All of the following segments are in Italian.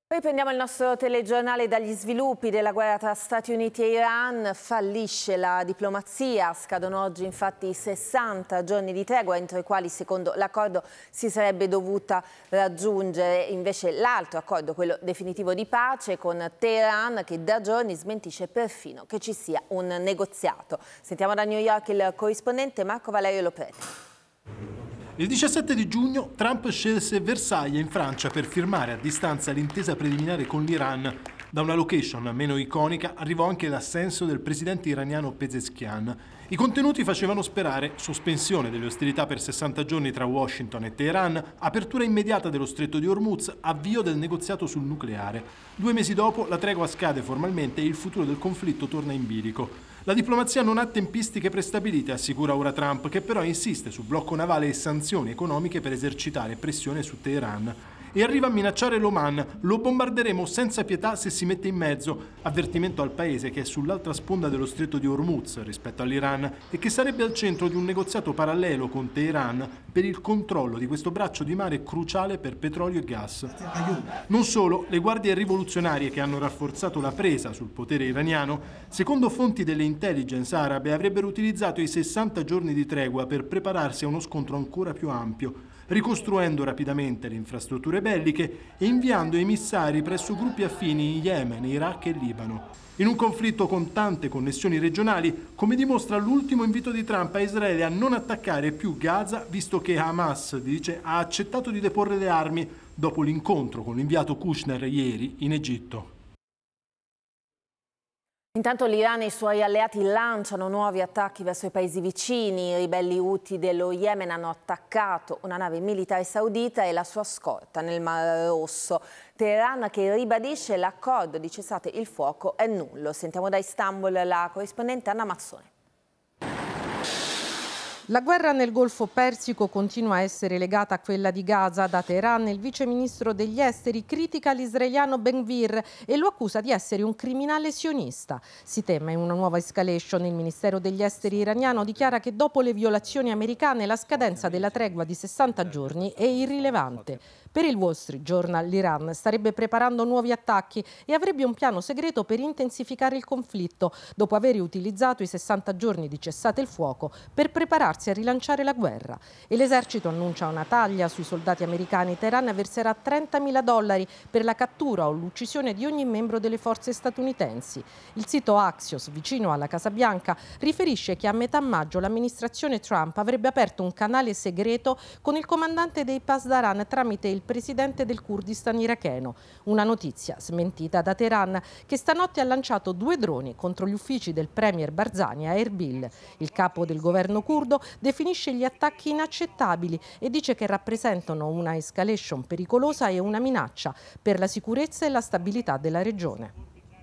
Riprendiamo il nostro telegiornale dagli sviluppi della guerra tra Stati Uniti e Iran. Fallisce la diplomazia, scadono oggi infatti 60 giorni di tregua entro i quali secondo l'accordo si sarebbe dovuta raggiungere invece l'altro accordo, quello definitivo di pace con Teheran, che da giorni smentisce perfino che ci sia un negoziato. Sentiamo da New York il corrispondente Marco Valerio Loprete. Il 17 di giugno Trump scelse Versailles in Francia per firmare a distanza l'intesa preliminare con l'Iran. Da una location meno iconica arrivò anche l'assenso del presidente iraniano Pezeshkian. I contenuti facevano sperare sospensione delle ostilità per 60 giorni tra Washington e Teheran, apertura immediata dello stretto di Hormuz, avvio del negoziato sul nucleare. 2 mesi dopo la tregua scade formalmente e il futuro del conflitto torna in bilico. La diplomazia non ha tempistiche prestabilite, assicura ora Trump, che però insiste su blocco navale e sanzioni economiche per esercitare pressione su Teheran. E arriva a minacciare l'Oman: lo bombarderemo senza pietà se si mette in mezzo. Avvertimento al paese che è sull'altra sponda dello stretto di Hormuz rispetto all'Iran e che sarebbe al centro di un negoziato parallelo con Teheran per il controllo di questo braccio di mare cruciale per petrolio e gas. Non solo, le guardie rivoluzionarie che hanno rafforzato la presa sul potere iraniano, secondo fonti delle intelligence arabe, avrebbero utilizzato i 60 giorni di tregua per prepararsi a uno scontro ancora più ampio, ricostruendo rapidamente le infrastrutture belliche e inviando emissari presso gruppi affini in Yemen, Iraq e Libano. In un conflitto con tante connessioni regionali, come dimostra l'ultimo invito di Trump a Israele a non attaccare più Gaza, visto che Hamas, dice, ha accettato di deporre le armi dopo l'incontro con l'inviato Kushner ieri in Egitto. Intanto l'Iran e i suoi alleati lanciano nuovi attacchi verso i paesi vicini. I ribelli Houthi dello Yemen hanno attaccato una nave militare saudita e la sua scorta nel Mar Rosso. Teheran che ribadisce l'accordo di cessate il fuoco è nullo. Sentiamo da Istanbul la corrispondente Anna Mazzone. La guerra nel Golfo Persico continua a essere legata a quella di Gaza. Da Teheran il vice ministro degli esteri critica l'israeliano Ben-Gvir e lo accusa di essere un criminale sionista. Si teme una nuova escalation. Il ministero degli esteri iraniano dichiara che dopo le violazioni americane la scadenza della tregua di 60 giorni è irrilevante. Per il Wall Street Journal l'Iran starebbe preparando nuovi attacchi e avrebbe un piano segreto per intensificare il conflitto, dopo aver utilizzato i 60 giorni di cessate il fuoco per prepararsi a rilanciare la guerra. E l'esercito annuncia una taglia sui soldati americani. Teheran verserà $30.000 per la cattura o l'uccisione di ogni membro delle forze statunitensi. Il sito Axios, vicino alla Casa Bianca, riferisce che a metà maggio l'amministrazione Trump avrebbe aperto un canale segreto con il comandante dei Pasdaran tramite il presidente del Kurdistan iracheno. Una notizia smentita da Teheran, che stanotte ha lanciato 2 droni contro gli uffici del premier Barzani a Erbil. Il capo del governo curdo definisce gli attacchi inaccettabili e dice che rappresentano una escalation pericolosa e una minaccia per la sicurezza e la stabilità della regione.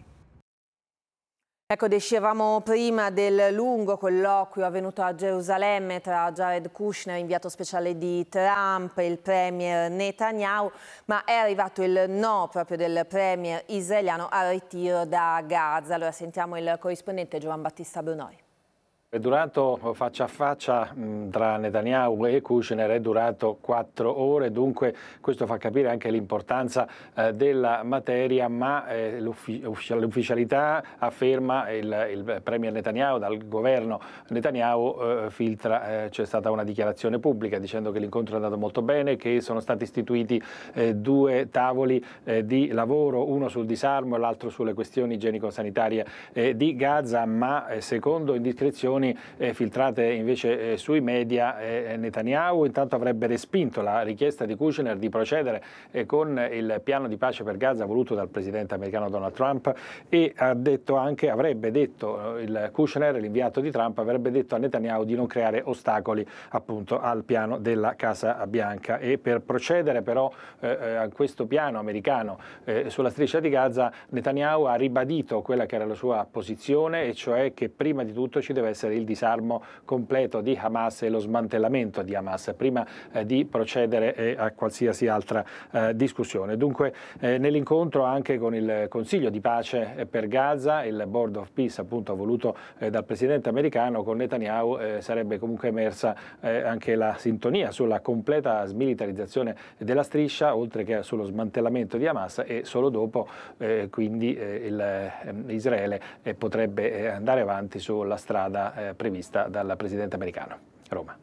Ecco, dicevamo prima del lungo colloquio avvenuto a Gerusalemme tra Jared Kushner, inviato speciale di Trump, e il premier Netanyahu, ma è arrivato il no proprio del premier israeliano al ritiro da Gaza. Allora sentiamo il corrispondente Giovan Battista Brunoi. È durato faccia a faccia tra Netanyahu e Kushner, è durato 4 ore, dunque questo fa capire anche l'importanza della materia, ma l'ufficialità afferma il premier Netanyahu, dal governo Netanyahu filtra, c'è stata una dichiarazione pubblica dicendo che l'incontro è andato molto bene, che sono stati istituiti 2 tavoli di lavoro, uno sul disarmo e l'altro sulle questioni igienico-sanitarie di Gaza, ma secondo indiscrezioni filtrate invece sui media, Netanyahu intanto avrebbe respinto la richiesta di Kushner di procedere con il piano di pace per Gaza voluto dal presidente americano Donald Trump, e avrebbe detto il Kushner, l'inviato di Trump, avrebbe detto a Netanyahu di non creare ostacoli appunto al piano della Casa Bianca. E per procedere però a questo piano americano sulla striscia di Gaza, Netanyahu ha ribadito quella che era la sua posizione, e cioè che prima di tutto ci deve essere essere il disarmo completo di Hamas e lo smantellamento di Hamas, prima di procedere a qualsiasi altra discussione. Dunque nell'incontro anche con il Consiglio di pace per Gaza, il Board of Peace appunto voluto dal presidente americano, con Netanyahu sarebbe comunque emersa anche la sintonia sulla completa smilitarizzazione della striscia, oltre che sullo smantellamento di Hamas, e solo dopo quindi Israele potrebbe andare avanti sulla strada prevista dal presidente americano. Roma.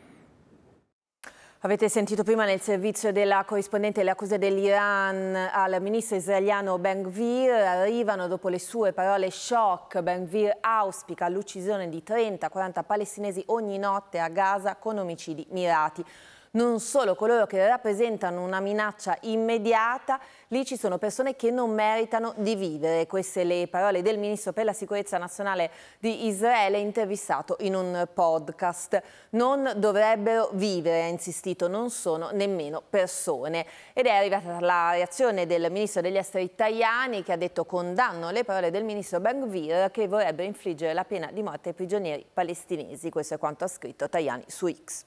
Avete sentito prima nel servizio della corrispondente le accuse dell'Iran al ministro israeliano Ben-Gvir arrivano dopo le sue parole shock. Ben-Gvir auspica l'uccisione di 30-40 palestinesi ogni notte a Gaza con omicidi mirati. Non solo coloro che rappresentano una minaccia immediata, lì ci sono persone che non meritano di vivere. Queste le parole del ministro per la sicurezza nazionale di Israele intervistato in un podcast. Non dovrebbero vivere, ha insistito, non sono nemmeno persone. Ed è arrivata la reazione del ministro degli esteri Tajani, che ha detto: condanno le parole del ministro Ben-Gvir, che vorrebbe infliggere la pena di morte ai prigionieri palestinesi. Questo è quanto ha scritto Tajani su X.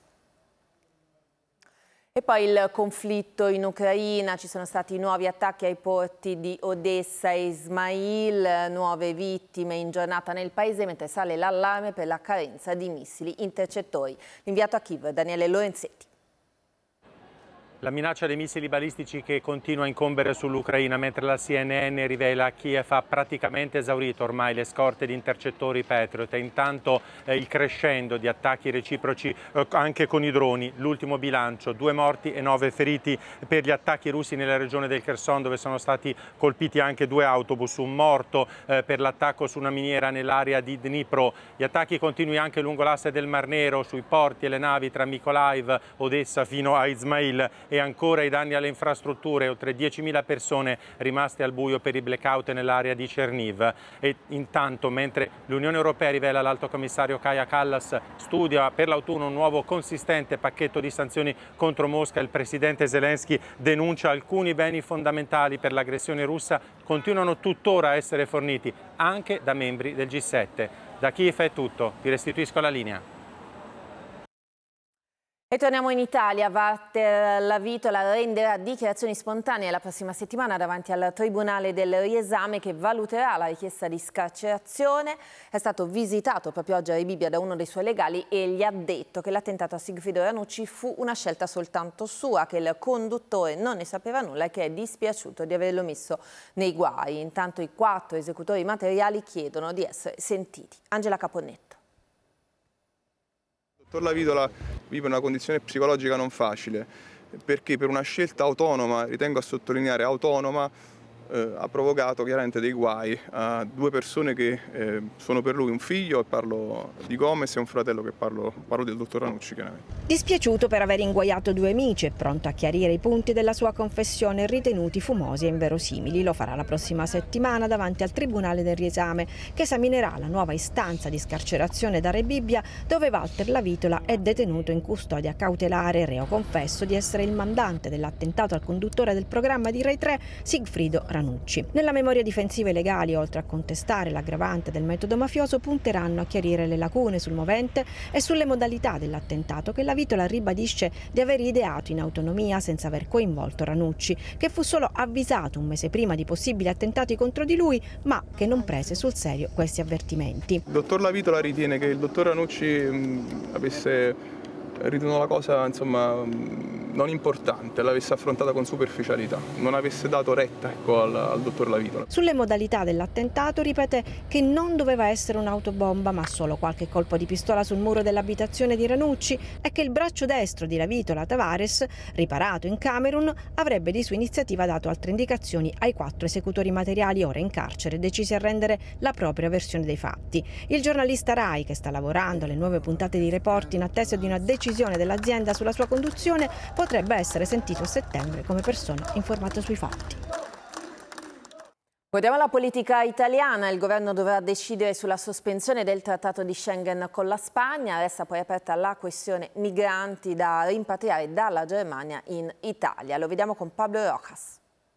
E poi il conflitto in Ucraina, ci sono stati nuovi attacchi ai porti di Odessa e Ismail, nuove vittime in giornata nel paese, mentre sale l'allarme per la carenza di missili intercettori. L'inviato a Kiev, Daniele Lorenzetti. La minaccia dei missili balistici che continua a incombere sull'Ucraina, mentre la CNN rivela che Kiev ha praticamente esaurito ormai le scorte di intercettori Patriot. Intanto il crescendo di attacchi reciproci anche con i droni. L'ultimo bilancio: 2 morti e 9 feriti per gli attacchi russi nella regione del Kherson, dove sono stati colpiti anche 2 autobus, un morto per l'attacco su una miniera nell'area di Dnipro. Gli attacchi continui anche lungo l'asse del Mar Nero, sui porti e le navi tra Mykolaiv, Odessa fino a Ismail. E ancora i danni alle infrastrutture, oltre 10.000 persone rimaste al buio per i blackout nell'area di Cherniv. E intanto, mentre l'Unione Europea rivela l'Alto Commissario Kaja Kallas studia per l'autunno un nuovo consistente pacchetto di sanzioni contro Mosca, il presidente Zelensky denuncia alcuni beni fondamentali per l'aggressione russa continuano tuttora a essere forniti anche da membri del G7. Da Kiev è tutto, vi restituisco la linea. E torniamo in Italia. Walter Lavitola renderà dichiarazioni spontanee la prossima settimana davanti al Tribunale del Riesame, che valuterà la richiesta di scarcerazione. È stato visitato proprio oggi a Rebibbia da uno dei suoi legali e gli ha detto che l'attentato a Sigfrido Ranucci fu una scelta soltanto sua, che il conduttore non ne sapeva nulla e che è dispiaciuto di averlo messo nei guai. Intanto i 4 esecutori materiali chiedono di essere sentiti. Angela Caponnetto. Il dottor Lavitola vive una condizione psicologica non facile, perché per una scelta autonoma, ritengo a sottolineare autonoma, ha provocato chiaramente dei guai a 2 persone che sono per lui un figlio, e parlo di Gomez, e un fratello, che parlo del dottor Ranucci chiaramente. Dispiaciuto per aver inguaiato 2 amici e pronto a chiarire i punti della sua confessione ritenuti fumosi e inverosimili. Lo farà la prossima settimana davanti al Tribunale del Riesame, che esaminerà la nuova istanza di scarcerazione da Rebibbia, dove Walter Lavitola è detenuto in custodia cautelare, reo confesso di essere il mandante dell'attentato al conduttore del programma di Rai 3, Sigfrido Ranucci. Nella memoria difensiva i legali, oltre a contestare l'aggravante del metodo mafioso, punteranno a chiarire le lacune sul movente e sulle modalità dell'attentato, che Lavitola ribadisce di aver ideato in autonomia senza aver coinvolto Ranucci, che fu solo avvisato un mese prima di possibili attentati contro di lui, ma che non prese sul serio questi avvertimenti. Il dottor Lavitola ritiene che il dottor Ranucci avesse ritenuto la cosa, insomma, non importante, l'avesse affrontata con superficialità, non avesse dato retta, ecco, al dottor Lavitola. Sulle modalità dell'attentato ripete che non doveva essere un'autobomba, ma solo qualche colpo di pistola sul muro dell'abitazione di Ranucci, e che il braccio destro di Lavitola, Tavares, riparato in Camerun, avrebbe di sua iniziativa dato altre indicazioni ai 4 esecutori materiali ora in carcere, decisi a rendere la propria versione dei fatti. Il giornalista Rai, che sta lavorando alle nuove puntate di Report in attesa di una decisione dell'azienda sulla sua conduzione, potrebbe essere sentito a settembre come persona informata sui fatti. Guardiamo la politica italiana. Il governo dovrà decidere sulla sospensione del trattato di Schengen con la Spagna. Resta poi aperta la questione migranti da rimpatriare dalla Germania in Italia. Lo vediamo con Pablo Rojas.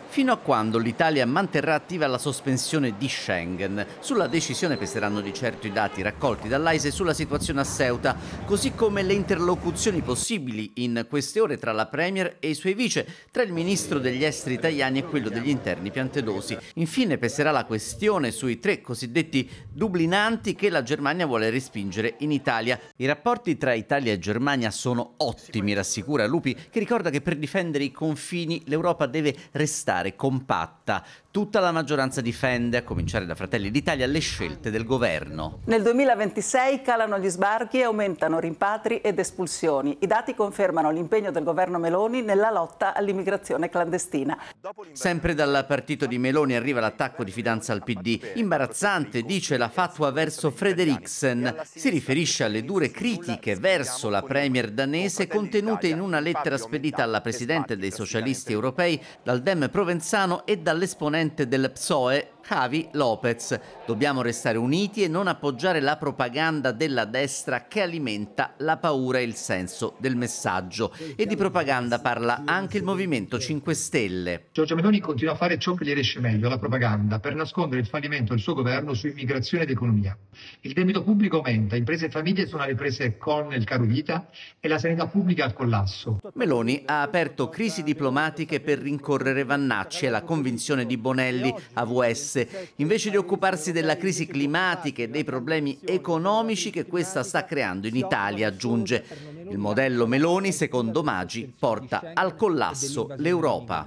fino a quando l'Italia manterrà attiva la sospensione di Schengen. Sulla decisione peseranno di certo i dati raccolti dall'AISE sulla situazione a Ceuta, così come le interlocuzioni possibili in queste ore tra la Premier e i suoi vice, tra il ministro degli esteri Tajani e quello degli interni Piantedosi. Infine peserà la questione sui 3 cosiddetti dublinanti che la Germania vuole respingere in Italia. I rapporti tra Italia e Germania sono ottimi, rassicura Lupi, che ricorda che per difendere i confini l'Europa deve restare compatta. Tutta la maggioranza difende, a cominciare da Fratelli d'Italia, le scelte del governo. Nel 2026 calano gli sbarchi e aumentano rimpatri ed espulsioni. I dati confermano l'impegno del governo Meloni nella lotta all'immigrazione clandestina. Sempre dal partito di Meloni arriva l'attacco di fidanza al PD. Imbarazzante, dice la fatua verso Frederiksen. Si riferisce alle dure critiche verso la premier danese contenute in una lettera spedita alla presidente dei socialisti europei dal Dem Provenzano e dall'esponente del PSOE Javi Lopez. Dobbiamo restare uniti e non appoggiare la propaganda della destra che alimenta la paura e il senso del messaggio. E di propaganda parla anche il Movimento 5 Stelle. Giorgia Meloni continua a fare ciò che gli riesce meglio, la propaganda, per nascondere il fallimento del suo governo su immigrazione ed economia. Il debito pubblico aumenta, imprese e famiglie sono alle prese con il caro vita e la sanità pubblica al collasso. Meloni ha aperto crisi diplomatiche per rincorrere Vannacci e la convinzione di Bonelli, AVS, invece di occuparsi della crisi climatica e dei problemi economici che questa sta creando in Italia, aggiunge. Il modello Meloni, secondo Maggi, porta al collasso l'Europa.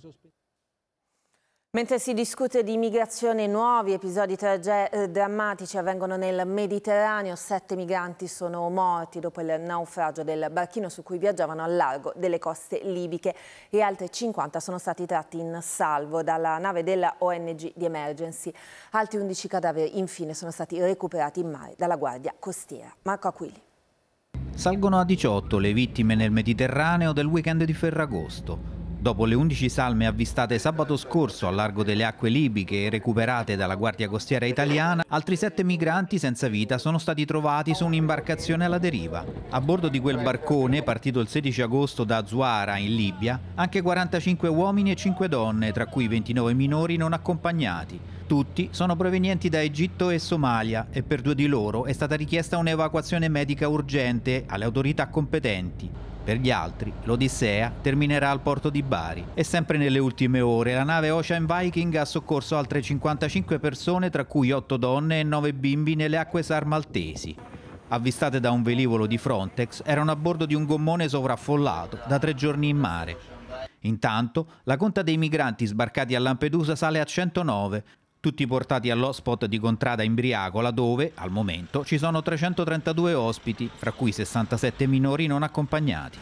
Mentre si discute di immigrazione, nuovi episodi drammatici avvengono nel Mediterraneo. 7 migranti sono morti dopo il naufragio del barchino su cui viaggiavano al largo delle coste libiche e altri 50 sono stati tratti in salvo dalla nave della ONG di Emergency. Altri 11 cadaveri infine sono stati recuperati in mare dalla Guardia Costiera. Marco Aquili. Salgono a 18 le vittime nel Mediterraneo del weekend di Ferragosto. Dopo le 11 salme avvistate sabato scorso al largo delle acque libiche e recuperate dalla Guardia Costiera italiana, altri 7 migranti senza vita sono stati trovati su un'imbarcazione alla deriva. A bordo di quel barcone, partito il 16 agosto da Zuara in Libia, anche 45 uomini e 5 donne, tra cui 29 minori non accompagnati. Tutti sono provenienti da Egitto e Somalia e per 2 di loro è stata richiesta un'evacuazione medica urgente alle autorità competenti. Per gli altri, l'Odissea terminerà al porto di Bari. E sempre nelle ultime ore, la nave Ocean Viking ha soccorso altre 55 persone, tra cui 8 donne e 9 bimbi nelle acque SAR maltesi. Avvistate da un velivolo di Frontex, erano a bordo di un gommone sovraffollato, da 3 giorni in mare. Intanto, la conta dei migranti sbarcati a Lampedusa sale a 109, tutti portati all'hotspot di Contrada in Briagola dove, al momento, ci sono 332 ospiti, fra cui 67 minori non accompagnati.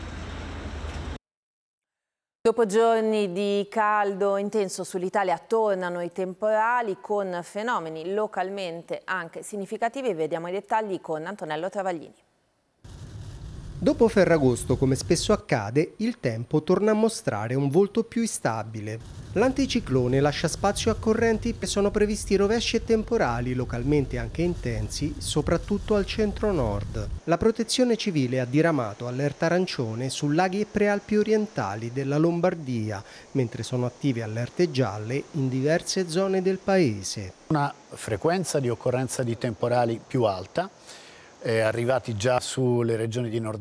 Dopo giorni di caldo intenso sull'Italia tornano i temporali con fenomeni localmente anche significativi. Vediamo i dettagli con Antonello Travaglini. Dopo Ferragosto, come spesso accade, il tempo torna a mostrare un volto più instabile. L'anticiclone lascia spazio a correnti e sono previsti rovesci e temporali localmente anche intensi, soprattutto al centro-nord. La Protezione Civile ha diramato allerta arancione su laghi e prealpi orientali della Lombardia, mentre sono attive allerte gialle in diverse zone del paese. Una frequenza di occorrenza di temporali più alta, arrivati già sulle regioni di nord